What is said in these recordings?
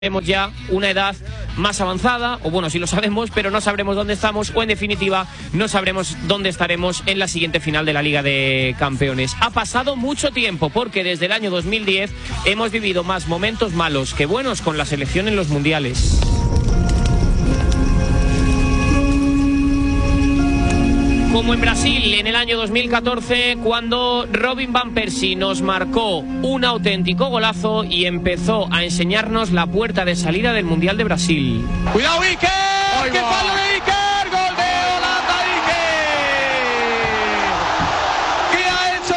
Tenemos ya una edad más avanzada, o bueno, sí lo sabemos, pero no sabremos dónde estamos, o en definitiva, no sabremos dónde estaremos en la siguiente final de la Liga de Campeones. Ha pasado mucho tiempo, porque desde el año 2010 hemos vivido más momentos malos que buenos con la selección en los mundiales. Como en Brasil en el año 2014, cuando Robin van Persie nos marcó un auténtico golazo y empezó a enseñarnos la puerta de salida del Mundial de Brasil. ¡Cuidado, Iker! ¡Qué palo de Iker! ¡Gol de Holanda, Iker! ¿Qué ha hecho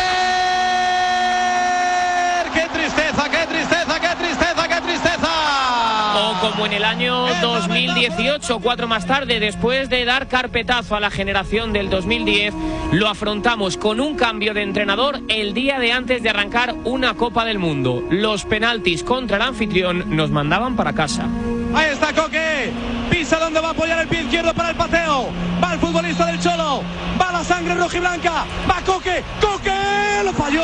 Iker? ¡Qué tristeza, qué tristeza, qué tristeza, qué tristeza! O como en el año 2018, 4 más tarde, después de dar carpetazo a la generación del 2010, lo afrontamos con un cambio de entrenador el día de antes de arrancar una Copa del Mundo. Los penaltis contra el anfitrión nos mandaban para casa. Ahí está Coque, pisa donde va a apoyar el pie izquierdo para el pateo, va el futbolista del Cholo, va la sangre rojiblanca, va Coque, Coque, lo falló.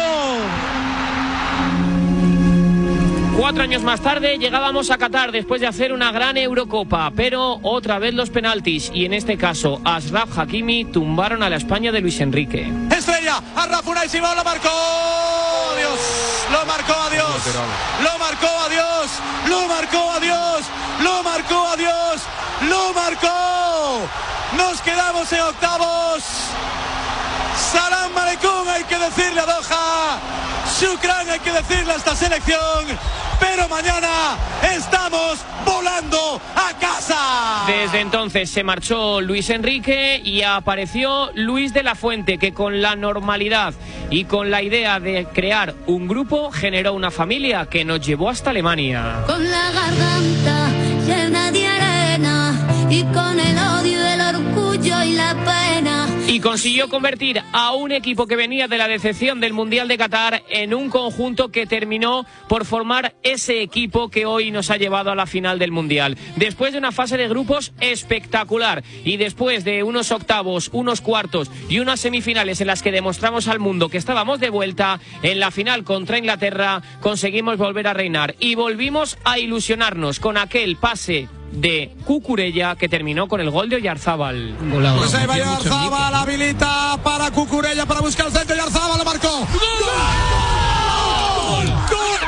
4 años más tarde llegábamos a Qatar después de hacer una gran Eurocopa, pero otra vez los penaltis, y en este caso Achraf Hakimi tumbaron a la España de Luis Enrique. Estrella, Achraf Unai Simón lo marcó, Dios, lo marcó a Dios, lo marcó a Dios, lo marcó a Dios, lo marcó a Dios, lo marcó. Nos quedamos en octavos. Salam aleikum hay que decirle a Doha, shukran hay que decirle a esta selección, pero mañana estamos volando a casa. Desde entonces se marchó Luis Enrique y apareció Luis de la Fuente, que con la normalidad y con la idea de crear un grupo generó una familia que nos llevó hasta Alemania. Con la garganta llena de arena y con el odio, el orgullo y la pena. Y consiguió convertir a un equipo que venía de la decepción del Mundial de Qatar en un conjunto que terminó por formar ese equipo que hoy nos ha llevado a la final del Mundial. Después de una fase de grupos espectacular y después de unos octavos, unos cuartos y unas semifinales en las que demostramos al mundo que estábamos de vuelta, en la final contra Inglaterra conseguimos volver a reinar y volvimos a ilusionarnos con aquel pase de Cucurella que terminó con el gol de Oyarzábal. Pues ahí va Oyarzábal, habilita para Cucurella para buscar el centro. Oyarzábal lo marcó. ¡Gol! ¡Gol! ¡Gol!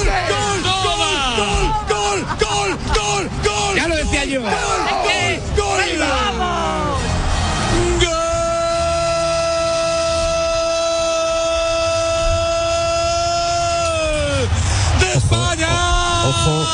¡Gol! ¡Gol! ¡Gol! ¡Gol! Ya lo decía yo. ¡Gol! ¡Gol! ¡Vamos! ¡Gol! ¡De España! Ojo.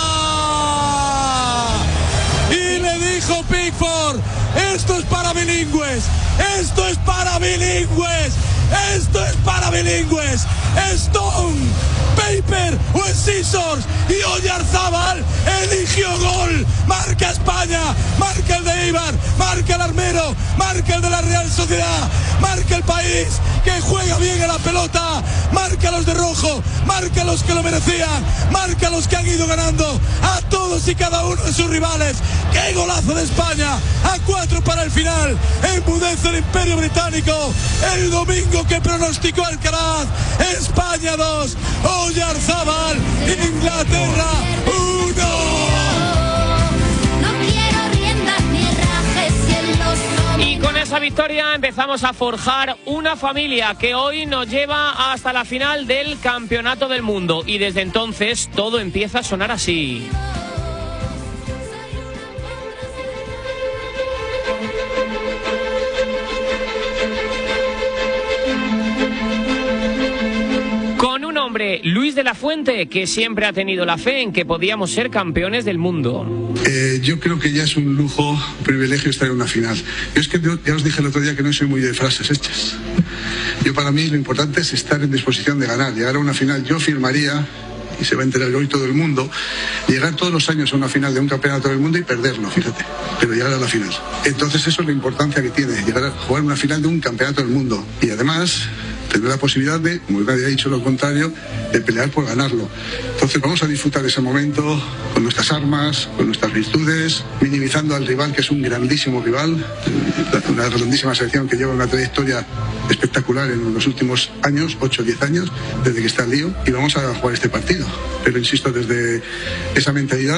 Pickford, esto es para bilingües, esto es para bilingües, esto es para bilingües. Stone, Paper o Scissors, y Oyarzábal eligió gol. Marca España, marca el de Eibar, marca el Armero, marca el de la Real Sociedad, marca el país que juega bien a la pelota, marca los de rojo, marca los que lo merecían, marca los que han ido ganando a todos y cada uno de sus rivales. ¡Qué golazo de España! A 4 para el final, enmudece el Imperio Británico el domingo que pronosticó Alcaraz. España 2, Oyarzábal, Inglaterra 1. Y con esa victoria empezamos a forjar una familia que hoy nos lleva hasta la final del Campeonato del Mundo. Y desde entonces todo empieza a sonar así. Con un hombre, Luis de la Fuente, que siempre ha tenido la fe en que podíamos ser campeones del mundo. Yo creo que ya es un lujo, un privilegio estar en una final. Yo es que ya os dije el otro día que no soy muy de frases hechas. Yo, para mí, lo importante es estar en disposición de ganar. Llegar a una final, yo firmaría, y se va a enterar hoy todo el mundo, llegar todos los años a una final de un campeonato del mundo y perderlo, fíjate, pero llegar a la final. Entonces eso es la importancia que tiene, llegar a jugar una final de un campeonato del mundo. Y además, tener la posibilidad de, como nadie ha dicho lo contrario, de pelear por ganarlo. Entonces vamos a disfrutar ese momento con nuestras armas, con nuestras virtudes, minimizando al rival, que es un grandísimo rival, una grandísima selección que lleva una trayectoria espectacular en los últimos años, 8 o 10 años, desde que está el lío, y vamos a jugar este partido. Pero insisto, desde esa mentalidad